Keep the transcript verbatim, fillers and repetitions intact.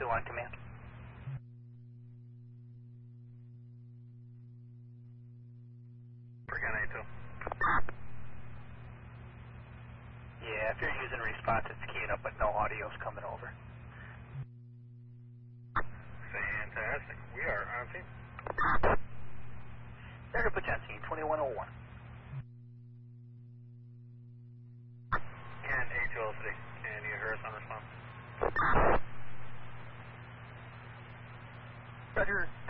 two on command. Again, A two. Yeah, if you're using response, it's keying up, but no audio's coming over. Fantastic. We are on scene. There to put you on scene, twenty-one oh one. And A two L three. Can you hear us on response? Roger.